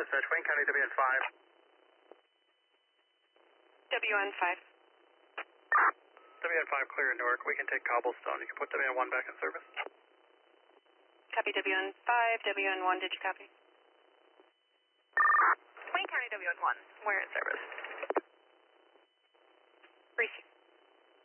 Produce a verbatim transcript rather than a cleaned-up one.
Dispatch, Wayne County, W N five. W N five. W N five clear in Newark. We can take Cobblestone. You can put W N one back in service. Copy W N five. W N one, did you copy? Wayne County, W N one. We're in service.